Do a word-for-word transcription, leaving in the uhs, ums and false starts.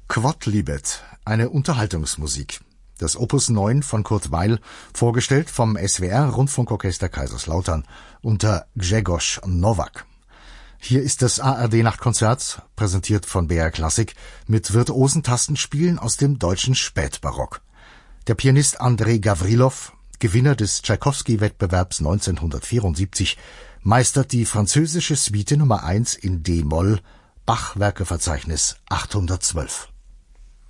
Quodlibet, eine Unterhaltungsmusik. Das Opus neun von Kurt Weill, vorgestellt vom S W R Rundfunkorchester Kaiserslautern unter Grzegorz Nowak. Hier ist das A R D-Nachtkonzert, präsentiert von B R Klassik, mit virtuosen Tastenspielen aus dem deutschen Spätbarock. Der Pianist Andrei Gavrilov, Gewinner des Tschaikowski-Wettbewerbs neunzehnhundertvierundsiebzig, meistert die französische Suite Nummer eins in D-Moll, Bach-Werkeverzeichnis achthundertzwölf.